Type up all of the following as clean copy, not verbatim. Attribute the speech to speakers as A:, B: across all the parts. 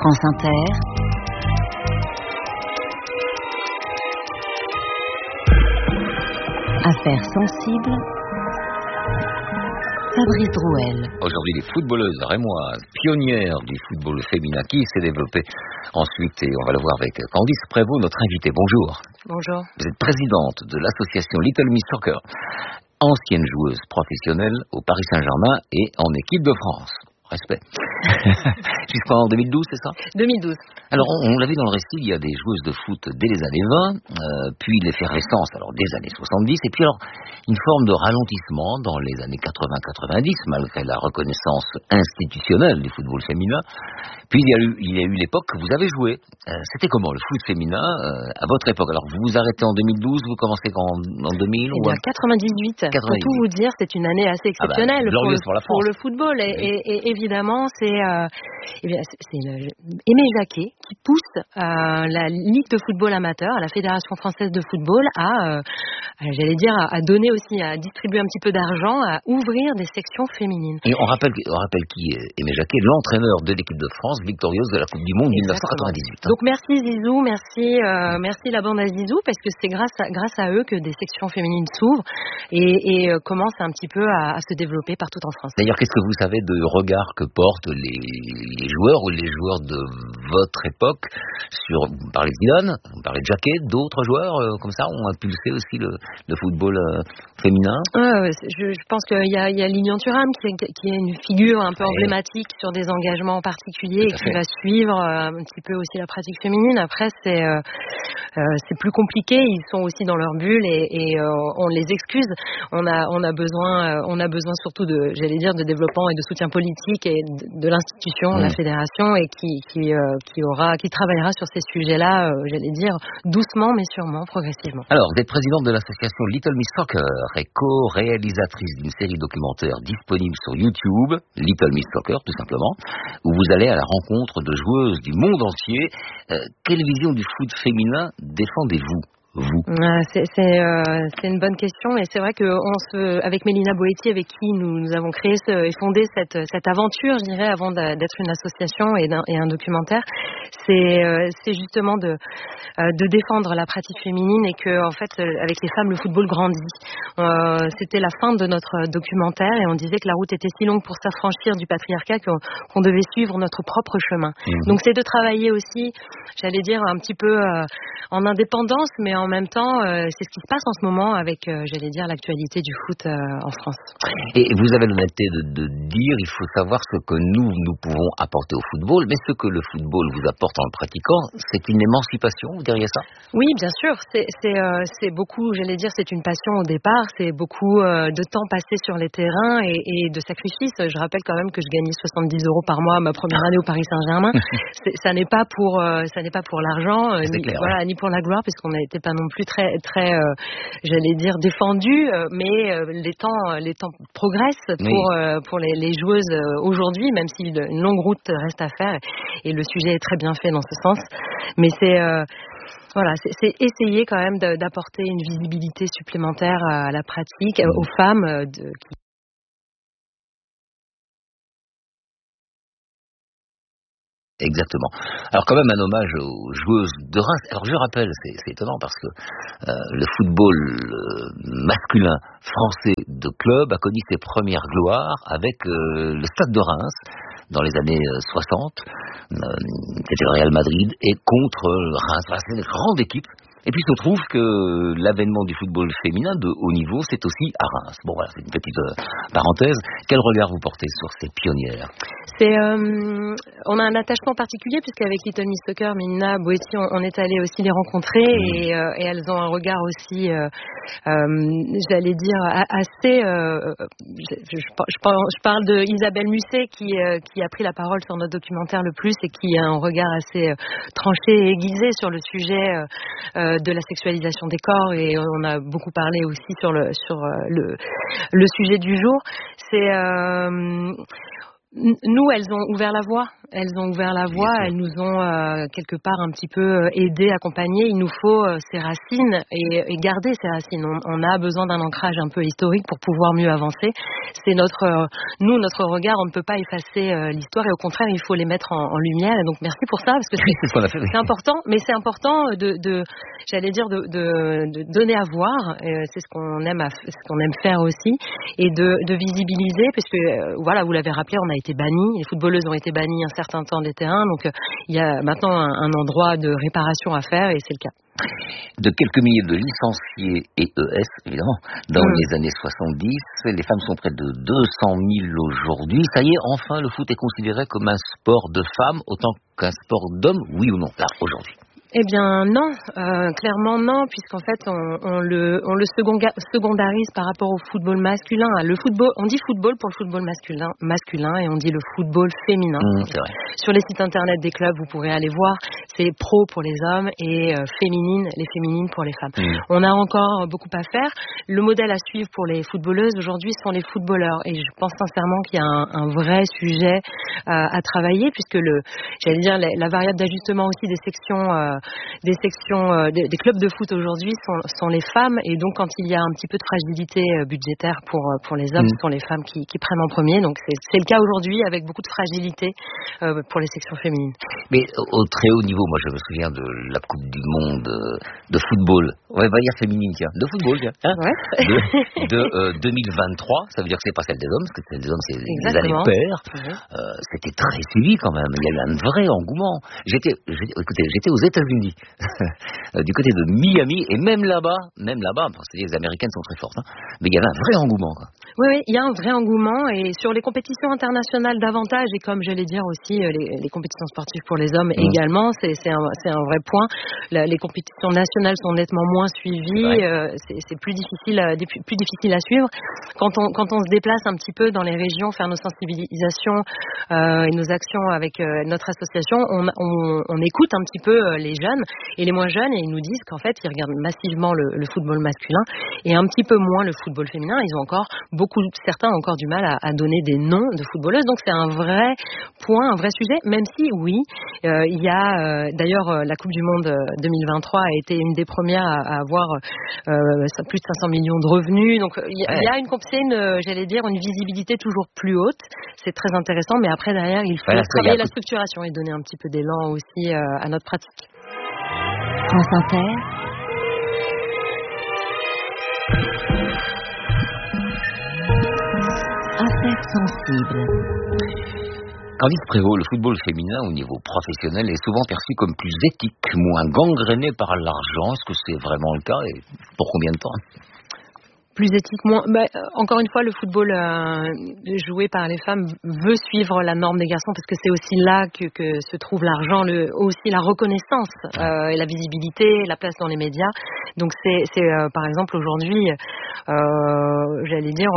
A: France Inter. Affaires sensibles. Fabrice Drouel.
B: Aujourd'hui, les footballeuses rémoises, pionnières du football féminin qui s'est développé ensuite, et on va le voir avec Candice Prévost, notre invitée. Bonjour.
C: Bonjour.
B: Vous êtes présidente de l'association Little Miss Soccer, ancienne joueuse professionnelle au Paris Saint-Germain et en équipe de France. Respect. Jusqu'en 2012, c'est ça ?
C: 2012.
B: Alors, on l'a vu dans le récit, il y a des joueuses de foot dès les années 20, puis l'effervescence, alors des années 70, et puis alors, une forme de ralentissement dans les années 80-90, malgré la reconnaissance institutionnelle du football féminin. Puis il y a eu l'époque que vous avez joué. C'était comment, le foot féminin, à votre époque ? Alors, vous vous arrêtez en 2012, vous commencez en 2000
C: ou 98. Pour tout vous dire, c'est une année assez exceptionnelle pour le football. Et évidemment, c'est Aimé Jacquet qui pousse la Ligue de football amateur, la Fédération française de football, à donner aussi, à distribuer un petit peu d'argent, à ouvrir des sections féminines.
B: Et on rappelle qui est Aimé Jacquet, l'entraîneur de l'équipe de France, victorieuse de la Coupe du Monde 1998.
C: Donc merci Zizou, merci la bande à Zizou, parce que c'est grâce à eux que des sections féminines s'ouvrent et commencent un petit peu à se développer partout en France.
B: D'ailleurs, qu'est-ce que vous savez de regard que portent les joueurs ou les joueurs de votre époque sur, vous parlez de Zidane, vous parlez de Jacquet, d'autres joueurs comme ça ont impulsé aussi le football féminin?
C: Je pense qu'il y a Lilian Thuram qui est une figure un peu emblématique sur des engagements particuliers et qui va suivre un petit peu aussi la pratique féminine. Après, c'est plus compliqué, ils sont aussi dans leur bulle et on les excuse. On a besoin surtout de développement et de soutien politique et de l'institution, la fédération, et qui travaillera sur ces sujets-là, doucement mais sûrement, progressivement.
B: Alors, vous êtes présidente de l'association Little Miss Soccer et co-réalisatrice d'une série documentaire disponible sur YouTube, Little Miss Soccer tout simplement, où vous allez à la rencontre de joueuses du monde entier. Quelle vision du foot féminin défendez-vous ?
C: C'est une bonne question, et c'est vrai que avec Mélina Boetti, avec qui nous avons créé et fondé cette aventure, je dirais, avant d'être une association et un documentaire, c'est justement de défendre la pratique féminine, et que en fait avec les femmes le football grandit. C'était la fin de notre documentaire et on disait que la route était si longue pour s'affranchir du patriarcat qu'on devait suivre notre propre chemin. Donc c'est de travailler aussi, un petit peu en indépendance, mais en même temps, c'est ce qui se passe en ce moment avec, l'actualité du foot en France.
B: Et vous avez l'honnêteté de dire, il faut savoir ce que nous pouvons apporter au football, mais ce que le football vous apporte en le pratiquant, c'est une émancipation, vous diriez ça ?
C: Oui, bien sûr. C'est beaucoup, c'est une passion au départ, c'est beaucoup de temps passé sur les terrains et de sacrifices. Je rappelle quand même que je gagnais 70 € par mois ma première année au Paris Saint-Germain. Ça n'est pas pour l'argent, ni pour la gloire, puisqu'on n'était pas non plus très défendus, mais les temps progressent pour les joueuses aujourd'hui, même si une longue route reste à faire, et le sujet est très bien fait dans ce sens. Mais c'est essayer quand même d'apporter une visibilité supplémentaire à la pratique, aux femmes qui...
B: Exactement. Alors quand même un hommage aux joueuses de Reims. Alors je rappelle, c'est étonnant parce que le football masculin français de club a connu ses premières gloires avec le Stade de Reims dans les années 60. C'était le Real Madrid et contre Reims. C'est une grande équipe. Et puis il se trouve que l'avènement du football féminin de haut niveau, c'est aussi à Reims. Bon voilà, c'est une petite parenthèse. Quel regard vous portez sur ces pionnières ?
C: On a un attachement particulier, puisqu'avec Little Miss Soccer, Mélina Boetti, on est allé aussi les rencontrer, et elles ont un regard aussi, assez... Je parle de Isabelle Musset qui a pris la parole sur notre documentaire le plus, et qui a un regard assez tranché et aiguisé sur le sujet de la sexualisation des corps, et on a beaucoup parlé aussi sur le sujet du jour. Nous, elles ont ouvert la voie. elles ont ouvert la voie, elles nous ont quelque part un petit peu aidés, accompagnés. Il nous faut ces racines et garder ces racines. On a besoin d'un ancrage un peu historique pour pouvoir mieux avancer. C'est notre regard, on ne peut pas effacer l'histoire et au contraire, il faut les mettre en lumière. Et donc merci pour ça parce que c'est important, mais c'est important de donner à voir. C'est ce qu'on aime faire aussi et de visibiliser parce que voilà, vous l'avez rappelé, on a été bannis, les footballeuses ont été bannies un certain temps des terrains, donc il y a maintenant un endroit de réparation à faire et c'est le cas.
B: De quelques milliers de licenciés et ES, évidemment, dans les années 70, les femmes sont près de 200 000 aujourd'hui. Ça y est, enfin, le foot est considéré comme un sport de femmes autant qu'un sport d'hommes, oui ou non, là, aujourd'hui?
C: Eh bien non, clairement non, puisqu'en fait on le secondarise par rapport au football masculin. Le football, on dit football pour le football masculin et on dit le football féminin.
B: C'est vrai.
C: Sur les sites internet des clubs, vous pourrez aller voir, c'est pro pour les hommes et les féminines pour les femmes. On a encore beaucoup à faire. Le modèle à suivre pour les footballeuses aujourd'hui sont les footballeurs et je pense sincèrement qu'il y a un vrai sujet à travailler puisque la variable d'ajustement aussi des sections des clubs de foot aujourd'hui sont les femmes et donc quand il y a un petit peu de fragilité budgétaire pour les hommes, ce sont les femmes qui prennent en premier. Donc c'est le cas aujourd'hui avec beaucoup de fragilité pour les sections féminines.
B: Mais au très haut niveau, moi je me souviens de la Coupe du Monde de football. On va dire féminine, tiens. De football, tiens. Hein
C: Ouais.
B: de 2023. Ça veut dire que c'est pas celle des hommes, parce que celle des hommes c'est les années paires. C'était très suivi quand même. Il y a eu un vrai engouement. J'étais aux États-Unis. Du côté de Miami et même là-bas, parce que les Américaines sont très fortes, mais il y avait un vrai engouement. Quoi.
C: Oui, il y a un vrai engouement et sur les compétitions internationales davantage et comme j'allais dire aussi les compétitions sportives pour les hommes également, c'est un vrai point. Les compétitions nationales sont nettement moins suivies, c'est plus difficile à suivre. Quand on se déplace un petit peu dans les régions, faire nos sensibilisations et nos actions avec notre association, on écoute un petit peu les jeunes et les moins jeunes et ils nous disent qu'en fait ils regardent massivement le football masculin et un petit peu moins le football féminin. Ils ont certains ont encore du mal à donner des noms de footballeuses, donc c'est un vrai point, un vrai sujet, même si oui, il y a d'ailleurs la Coupe du Monde 2023 a été une des premières à avoir plus de 500 millions de revenus, donc il y a une visibilité toujours plus haute, c'est très intéressant, mais après derrière il faut travailler la structuration et donner un petit peu d'élan aussi à notre pratique.
A: France Inter. Affaires sensibles.
B: Candice Prévost, le football féminin au niveau professionnel est souvent perçu comme plus éthique, moins gangréné par l'argent. Est-ce que c'est vraiment le cas et pour combien de temps?
C: Plus éthiquement, encore une fois, le football joué par les femmes veut suivre la norme des garçons parce que c'est aussi là que se trouve l'argent, aussi la reconnaissance et la visibilité, la place dans les médias. Donc c'est par exemple aujourd'hui, j'allais dire.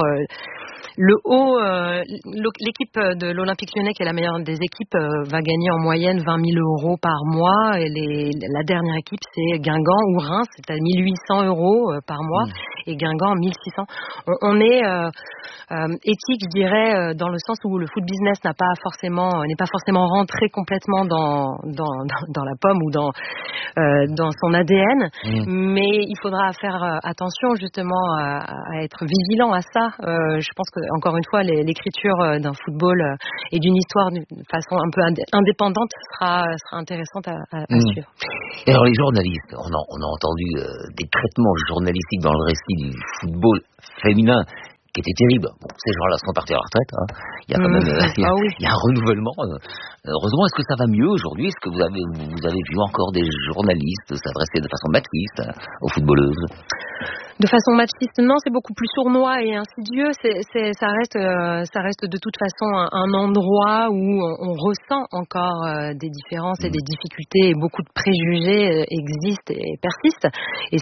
C: L'équipe de l'Olympique Lyonnais, qui est la meilleure des équipes, va gagner en moyenne 20 000 euros par mois. Et la dernière équipe, c'est Guingamp ou Reims, c'est à 1 800 euros par mois. Et Guingamp, 1 600. On est éthique, je dirais, dans le sens où le foot business n'est pas forcément rentré complètement dans la pomme ou dans son ADN. Mais il faudra faire attention justement à être vigilant à ça. Je pense que encore une fois, l'écriture d'un football et d'une histoire d'une façon un peu indépendante sera intéressante à suivre.
B: Et alors les journalistes, on a entendu des traitements journalistiques dans le récit du football féminin qui étaient terribles. Bon, ces gens-là sont partis à la retraite. Il y a quand même il y a un renouvellement. Heureusement, est-ce que ça va mieux aujourd'hui? Est-ce que vous avez vu encore des journalistes s'adresser de façon machiste aux footballeuses?
C: De façon machiste, non, c'est beaucoup plus sournois et insidieux. Ça reste de toute façon un endroit où on ressent encore des différences et des difficultés et beaucoup de préjugés existent et persistent. Et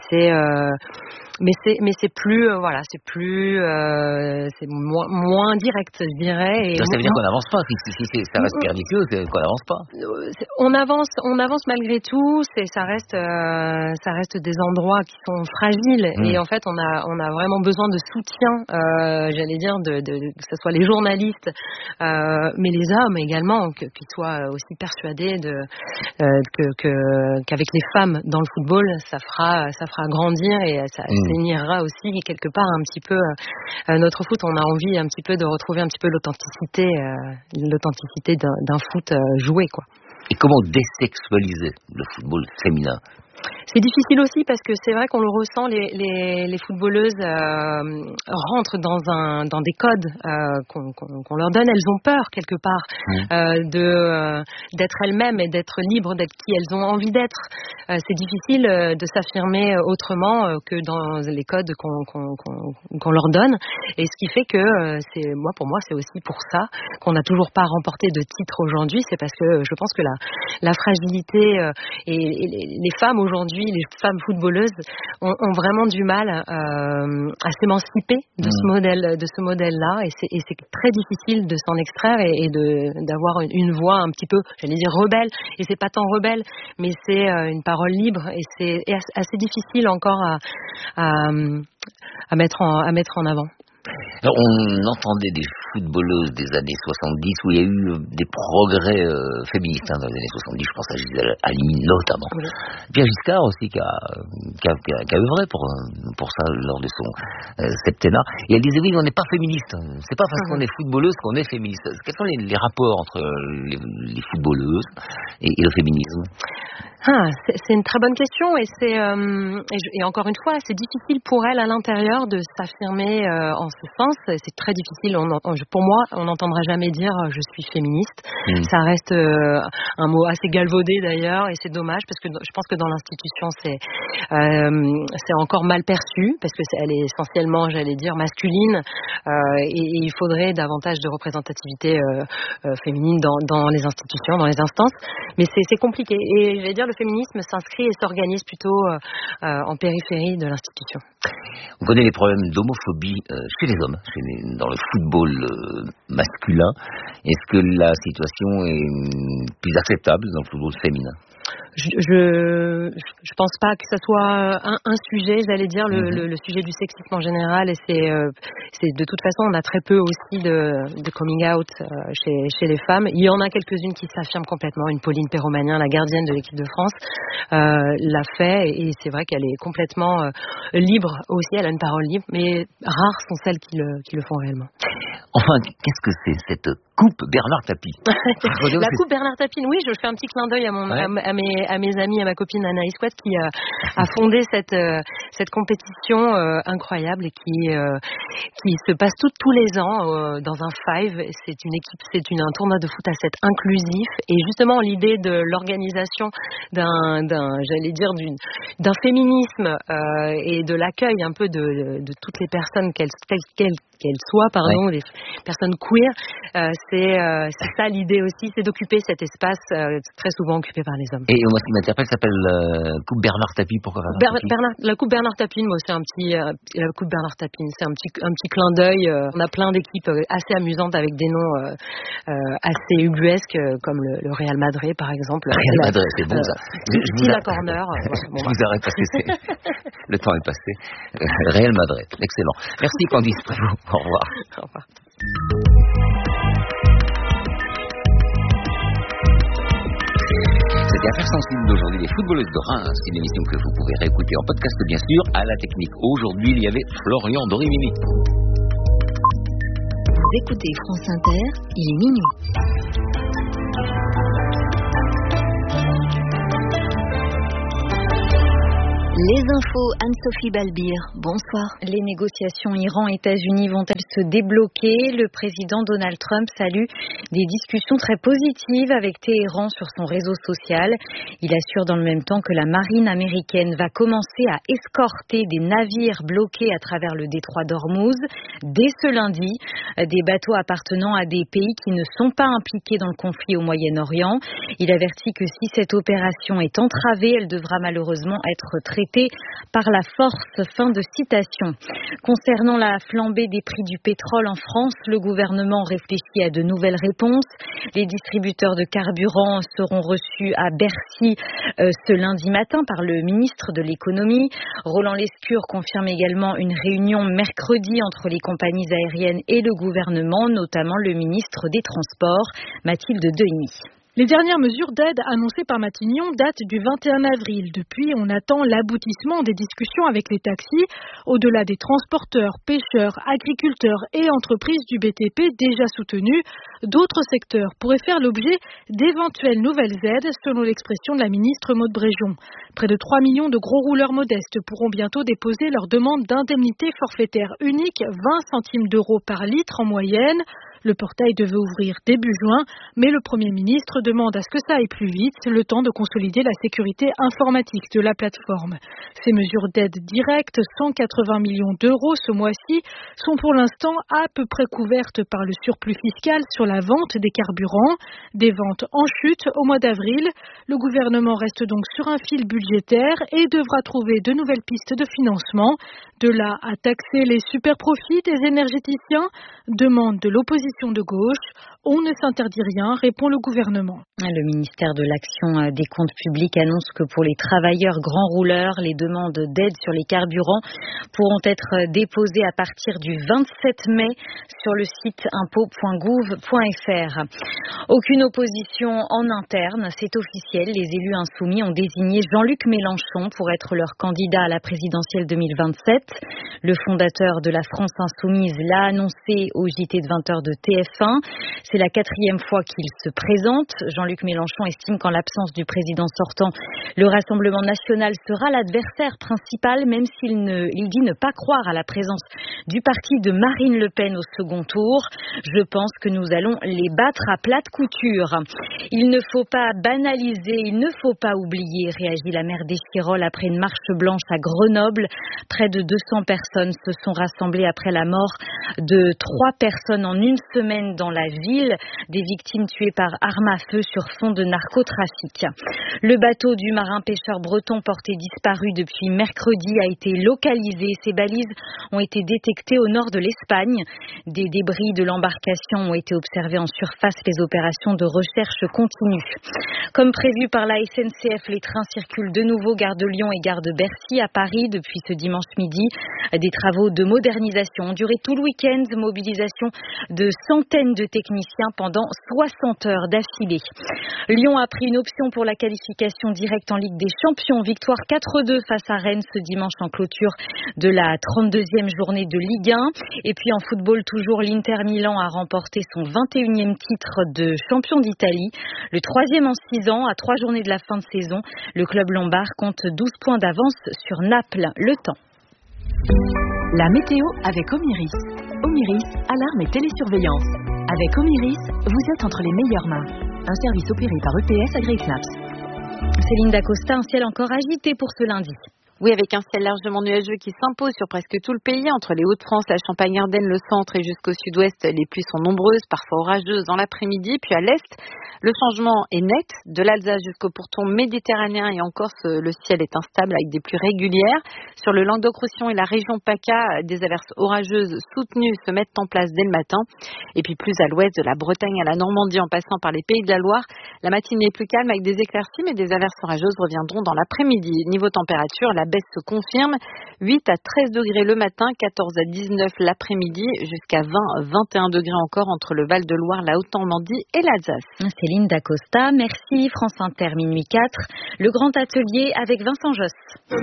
C: c'est plus c'est moins direct, je dirais. Et
B: ça veut dire qu'on n'avance pas. Si ça reste pernicieux, c'est qu'on n'avance pas.
C: On avance malgré tout. Ça reste des endroits qui sont fragiles et en fait, on a vraiment besoin de soutien, j'allais dire, que ce soit les journalistes, mais les hommes également, qu'ils soient aussi persuadés qu'avec les femmes dans le football, ça fera grandir et ça assainira aussi quelque part un petit peu notre foot. On a envie un petit peu de retrouver un petit peu l'authenticité d'un foot joué, quoi.
B: Et comment désexualiser le football féminin ?
C: C'est difficile aussi parce que c'est vrai qu'on le ressent, les footballeuses rentrent dans des codes qu'on leur donne. Elles ont peur quelque part d'être elles-mêmes et d'être libres, d'être qui elles ont envie d'être. C'est difficile de s'affirmer autrement que dans les codes qu'on leur donne. Et ce qui fait que pour moi, c'est aussi pour ça qu'on n'a toujours pas remporté de titre aujourd'hui. C'est parce que je pense que la fragilité et les femmes aujourd'hui, les femmes footballeuses ont vraiment du mal à s'émanciper de ce modèle-là, et c'est très difficile de s'en extraire et d'avoir une voix un petit peu, j'allais dire rebelle, et c'est pas tant rebelle, mais c'est une parole libre, et c'est assez difficile encore à mettre en avant.
B: Alors, on entendait des footballeuses des années 70 où il y a eu des progrès féministes dans les années 70. Je pense à Gisèle Halimi notamment. Oui. Pierre Giscard aussi qui a œuvré pour ça lors de son septennat. Et elle disait oui, on n'est pas féministe. C'est pas parce qu'on est footballeuse qu'on est féministe. Quels sont les rapports entre les footballeuses et le féminisme ?
C: C'est une très bonne question, et encore une fois, c'est difficile pour elle à l'intérieur de s'affirmer en ce sens. C'est très difficile. Pour moi, on n'entendra jamais dire je suis féministe. Ça reste un mot assez galvaudé d'ailleurs, et c'est dommage parce que je pense que dans l'institution c'est encore mal perçu parce que elle est essentiellement, j'allais dire, masculine, et il faudrait davantage de représentativité féminine dans les institutions, dans les instances. Mais c'est compliqué. Et j'allais dire, le féminisme s'inscrit et s'organise plutôt en périphérie de l'institution.
B: On connaît les problèmes d'homophobie chez les hommes, dans le football masculin. Est-ce que la situation est plus acceptable dans le football féminin ?
C: Je pense pas que ça soit un sujet, j'allais dire, le sujet du sexisme en général, et c'est de toute façon, on a très peu aussi de coming out chez les femmes. Il y en a quelques-unes qui s'affirment complètement. Une Pauline Perromagnin, la gardienne de l'équipe de France, l'a fait, et c'est vrai qu'elle est complètement libre aussi, elle a une parole libre, mais rares sont celles qui le font réellement.
B: Enfin, qu'est-ce que c'est cette coupe Bernard Tapie?
C: La coupe Bernard Tapie, oui, je fais un petit clin d'œil à mes amis, à ma copine Anaïs Quat qui a fondé cette compétition incroyable et qui se passe tous les ans dans un five. C'est un tournoi de foot à 7 inclusif, et justement l'idée de l'organisation d'un féminisme et de l'accueil un peu de toutes les personnes qu'elles soient, les personnes queer, c'est ça l'idée aussi, c'est d'occuper cet espace très souvent occupé par les hommes.
B: Et moi, ce qui m'interpelle s'appelle Coupe Bernard Tapie. Pourquoi
C: la Coupe Bernard Tapie, moi, c'est la Coupe Bernard Tapie, c'est un petit clin d'œil. On a plein d'équipes assez amusantes avec des noms assez ubuesques, comme le Real Madrid, par exemple.
B: Real Madrid, c'est bon ça.
C: La corner.
B: Je vous arrête parce que le temps est passé. Real Madrid, excellent. Merci Candice Prévost. Au revoir.
C: Au revoir.
B: C'était Affaires sensibles d'aujourd'hui, les footballeuses de Reims. Une émission que vous pouvez réécouter en podcast, bien sûr. À la technique, aujourd'hui, il y avait Florian Dorimini.
A: Vous écoutez France Inter, il est minuit. Les infos, Anne-Sophie Balbir, bonsoir.
D: Les négociations Iran-États-Unis vont-elles se débloquer ? Le président Donald Trump salue des discussions très positives avec Téhéran sur son réseau social. Il assure dans le même temps que la marine américaine va commencer à escorter des navires bloqués à travers le détroit d'Ormuz dès ce lundi. Des bateaux appartenant à des pays qui ne sont pas impliqués dans le conflit au Moyen-Orient. Il avertit que si cette opération est entravée, elle devra malheureusement être traitée par la force. Fin de citation. Concernant la flambée des prix du pétrole en France, le gouvernement réfléchit à de nouvelles réponses. Les distributeurs de carburant seront reçus à Bercy ce lundi matin par le ministre de l'économie. Roland Lescure confirme également une réunion mercredi entre les compagnies aériennes et le gouvernement, notamment le ministre des Transports, Mathilde Deheny.
E: Les dernières mesures d'aide annoncées par Matignon datent du 21 avril. Depuis, on attend l'aboutissement des discussions avec les taxis. Au-delà des transporteurs, pêcheurs, agriculteurs et entreprises du BTP déjà soutenus, d'autres secteurs pourraient faire l'objet d'éventuelles nouvelles aides, selon l'expression de la ministre Maud Bréjon. Près de 3 millions de gros rouleurs modestes pourront bientôt déposer leur demande d'indemnité forfaitaire unique, 20 centimes d'euros par litre en moyenne. Le portail devait ouvrir début juin, mais le Premier ministre demande à ce que ça aille plus vite, le temps de consolider la sécurité informatique de la plateforme. Ces mesures d'aide directe, 180 millions d'euros ce mois-ci, sont pour l'instant à peu près couvertes par le surplus fiscal sur la vente des carburants. Des ventes en chute au mois d'avril. Le gouvernement reste donc sur un fil budgétaire et devra trouver de nouvelles pistes de financement. De là à taxer les super-profits des énergéticiens, demande de l'opposition de gauche. On ne s'interdit rien, répond le gouvernement.
D: Le ministère de l'Action des comptes publics annonce que pour les travailleurs grands rouleurs, les demandes d'aide sur les carburants pourront être déposées à partir du 27 mai sur le site impôts.gouv.fr. Aucune opposition en interne, c'est officiel. Les élus insoumis ont désigné Jean-Luc Mélenchon pour être leur candidat à la présidentielle 2027. Le fondateur de la France Insoumise l'a annoncé au JT de 20h de TF1. C'est la 4e fois qu'il se présente. Jean-Luc Mélenchon estime qu'en l'absence du président sortant, le Rassemblement national sera l'adversaire principal, même s'il dit ne pas croire à la présence du parti de Marine Le Pen au second tour. Je pense que nous allons les battre à plate couture. Il ne faut pas banaliser, il ne faut pas oublier, réagit la maire d'Échirolles après une marche blanche à Grenoble. Près de 200 personnes se sont rassemblées après la mort de 3 personnes en une semaine dans la ville, des victimes tuées par arme à feu sur fond de narcotrafic. Le bateau du marin pêcheur breton porté disparu depuis mercredi a été localisé. Ses balises ont été détectées au nord de l'Espagne. Des débris de l'embarcation ont été observés en surface. Les opérations de recherche continuent. Comme prévu par la SNCF, les trains circulent de nouveau gare de Lyon et gare de Bercy à Paris depuis ce dimanche midi. Des travaux de modernisation ont duré tout le week-end. Mobilisation de centaines de techniciens pendant 60 heures d'affilée. Lyon a pris une option pour la qualification directe en Ligue des Champions. Victoire 4-2 face à Rennes ce dimanche en clôture de la 32e journée de Ligue 1. Et puis en football toujours, l'Inter Milan a remporté son 21e titre de champion d'Italie. Le 3e en 6 ans, à 3 journées de la fin de saison. Le club lombard compte 12 points d'avance sur Naples. Le temps.
A: La météo avec Omiris. Omiris, alarme et télésurveillance. Avec Omiris, vous êtes entre les meilleures mains. Un service opéré par EPS AgriCnaps.
D: Céline Dacosta, un ciel encore agité pour ce lundi.
F: Oui, avec un ciel largement nuageux qui s'impose sur presque tout le pays, entre les Hauts-de-France, la Champagne-Ardenne, le centre et jusqu'au sud-ouest, les pluies sont nombreuses, parfois orageuses dans l'après-midi. Puis à l'est, le changement est net, de l'Alsace jusqu'au pourtour méditerranéen et en Corse, le ciel est instable avec des pluies régulières. Sur le Languedoc-Roussillon et la région PACA, des averses orageuses soutenues se mettent en place dès le matin. Et puis plus à l'ouest, de la Bretagne à la Normandie en passant par les Pays de la Loire, la matinée est plus calme avec des éclaircies, mais des averses orageuses reviendront dans l'après-midi. Niveau température, la baisse se confirme, 8 à 13 degrés le matin, 14 à 19 l'après-midi, jusqu'à 20-21 degrés encore entre le Val-de-Loire, la Haute-Normandie et l'Alsace.
D: Céline Dacosta, merci. France Inter, minuit 4. Le grand atelier avec Vincent Josse.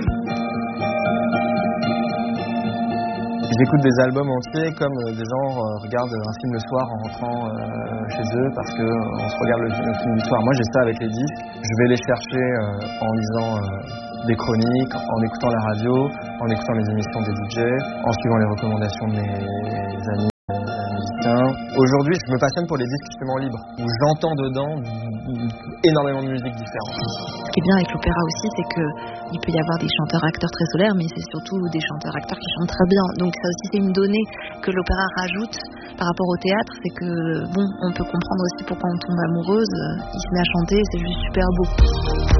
G: J'écoute des albums entiers comme des gens regardent un film le soir en rentrant chez eux parce qu'on se regarde le film du soir. Moi j'ai ça avec les disques. Je vais les chercher en lisant des chroniques, en écoutant la radio, en écoutant les émissions des DJ, en suivant les recommandations de mes amis musiciens. Aujourd'hui, je me passionne pour les disques justement libres, où j'entends dedans énormément de musique différente.
H: Ce qui est bien avec l'opéra aussi, c'est qu'il peut y avoir des chanteurs-acteurs très solaires, mais c'est surtout des chanteurs-acteurs qui chantent très bien. Donc ça aussi, c'est une donnée que l'opéra rajoute par rapport au théâtre, c'est que bon, on peut comprendre aussi pourquoi on tombe amoureuse, il se met à chanter, c'est juste super beau.